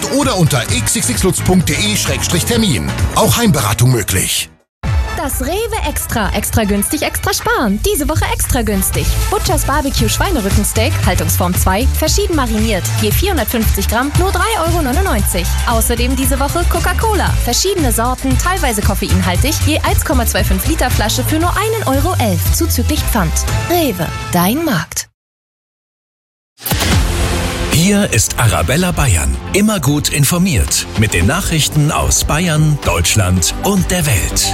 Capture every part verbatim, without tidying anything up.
oder unter x x x lutz punkt de Schrägstrich Termin. Auch Heimberatung möglich. Das Rewe Extra. Extra günstig, extra sparen. Diese Woche extra günstig. Butchers Barbecue Schweinerückensteak, Haltungsform zwei, verschieden mariniert. Je vierhundertfünfzig Gramm, nur drei Euro neunundneunzig. Außerdem diese Woche Coca-Cola. Verschiedene Sorten, teilweise koffeinhaltig, je eins Komma fünfundzwanzig Liter Flasche für nur ein Euro elf, zuzüglich Pfand. Rewe, dein Markt. Hier ist Arabella Bayern. Immer gut informiert. Mit den Nachrichten aus Bayern, Deutschland und der Welt.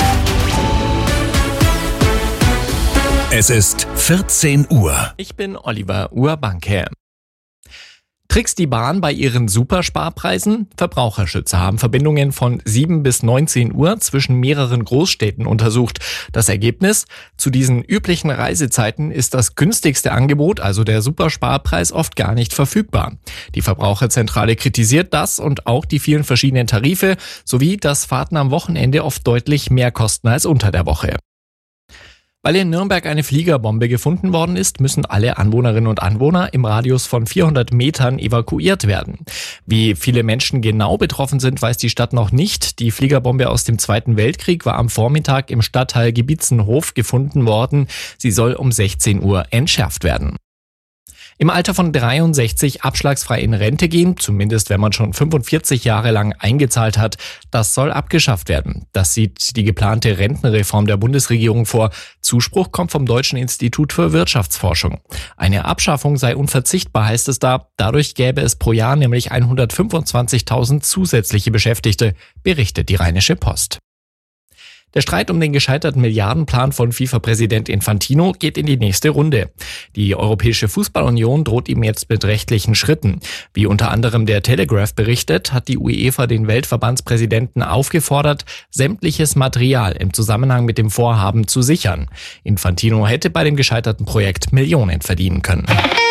Es ist vierzehn Uhr. Ich bin Oliver Urbanke. Trickst die Bahn bei ihren Supersparpreisen? Verbraucherschützer haben Verbindungen von sieben bis neunzehn Uhr zwischen mehreren Großstädten untersucht. Das Ergebnis? Zu diesen üblichen Reisezeiten ist das günstigste Angebot, also der Supersparpreis, oft gar nicht verfügbar. Die Verbraucherzentrale kritisiert das und auch die vielen verschiedenen Tarife sowie, dass Fahrten am Wochenende oft deutlich mehr kosten als unter der Woche. Weil in Nürnberg eine Fliegerbombe gefunden worden ist, müssen alle Anwohnerinnen und Anwohner im Radius von vierhundert Metern evakuiert werden. Wie viele Menschen genau betroffen sind, weiß die Stadt noch nicht. Die Fliegerbombe aus dem Zweiten Weltkrieg war am Vormittag im Stadtteil Giebitzenhof gefunden worden. Sie soll um sechzehn Uhr entschärft werden. Im Alter von dreiundsechzig abschlagsfrei in Rente gehen, zumindest wenn man schon fünfundvierzig Jahre lang eingezahlt hat, das soll abgeschafft werden. Das sieht die geplante Rentenreform der Bundesregierung vor. Zuspruch kommt vom Deutschen Institut für Wirtschaftsforschung. Eine Abschaffung sei unverzichtbar, heißt es da. Dadurch gäbe es pro Jahr nämlich hundertfünfundzwanzigtausend zusätzliche Beschäftigte, berichtet die Rheinische Post. Der Streit um den gescheiterten Milliardenplan von FIFA-Präsident Infantino geht in die nächste Runde. Die Europäische Fußballunion droht ihm jetzt mit rechtlichen Schritten. Wie unter anderem der Telegraph berichtet, hat die UEFA den Weltverbandspräsidenten aufgefordert, sämtliches Material im Zusammenhang mit dem Vorhaben zu sichern. Infantino hätte bei dem gescheiterten Projekt Millionen verdienen können.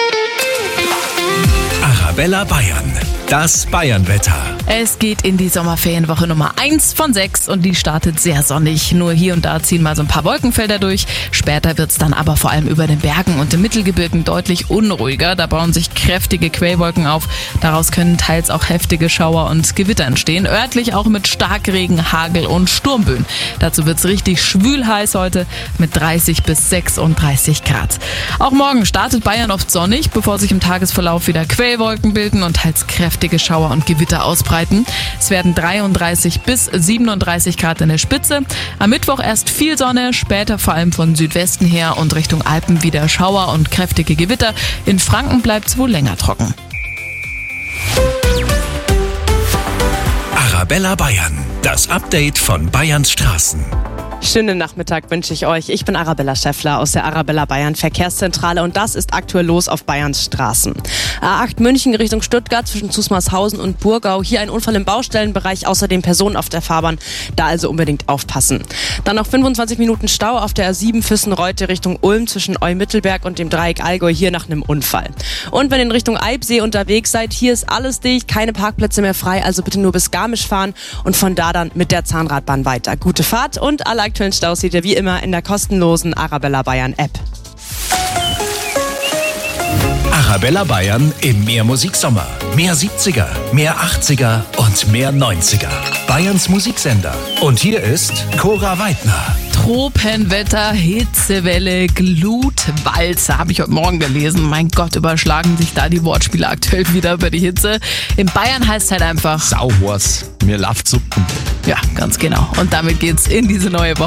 Arabella Bayern. Das Bayernwetter. Es geht in die Sommerferienwoche Nummer eins von sechs und die startet sehr sonnig. Nur hier und da ziehen mal so ein paar Wolkenfelder durch. Später wird's dann aber vor allem über den Bergen und im Mittelgebirgen deutlich unruhiger. Da bauen sich kräftige Quellwolken auf. Daraus können teils auch heftige Schauer und Gewitter entstehen. Örtlich auch mit Starkregen, Hagel und Sturmböen. Dazu wird's richtig schwül heiß heute mit dreißig bis sechsunddreißig Grad. Auch morgen startet Bayern oft sonnig, bevor sich im Tagesverlauf wieder Quellwolken bilden und teils kräftige Schauer und Gewitter ausbreiten. Es werden dreiunddreißig bis siebenunddreißig Grad in der Spitze. Am Mittwoch erst viel Sonne, später vor allem von Südwesten her und Richtung Alpen wieder Schauer und kräftige Gewitter. In Franken bleibt es wohl länger trocken. Arabella Bayern, das Update von Bayerns Straßen. Schönen Nachmittag wünsche ich euch. Ich bin Arabella Schäffler aus der Arabella Bayern Verkehrszentrale und das ist aktuell los auf Bayerns Straßen. A acht München Richtung Stuttgart zwischen Zusmarshausen und Burgau. Hier ein Unfall im Baustellenbereich, außerdem Personen auf der Fahrbahn. Da also unbedingt aufpassen. Dann noch fünfundzwanzig Minuten Stau auf der A sieben Füssen-Reute Richtung Ulm zwischen Eu-Mittelberg und dem Dreieck Allgäu, hier nach einem Unfall. Und wenn ihr in Richtung Eibsee unterwegs seid, hier ist alles dicht, keine Parkplätze mehr frei, also bitte nur bis Garmisch fahren und von da dann mit der Zahnradbahn weiter. Gute Fahrt und alle aktuellen Staus seht ihr wie immer in der kostenlosen Arabella Bayern App. Arabella Bayern im Mehr Musiksommer. Mehr siebziger, mehr achtziger und mehr neunziger. Bayerns Musiksender. Und hier ist Cora Weidner. Tropenwetter, Hitzewelle, Glutwalze, habe ich heute Morgen gelesen. Mein Gott, überschlagen sich da die Wortspiele aktuell wieder über die Hitze. In Bayern heißt es halt einfach Sauhors. Mir läuft Suppen. Ja, ganz genau. Und damit geht's in diese neue Woche.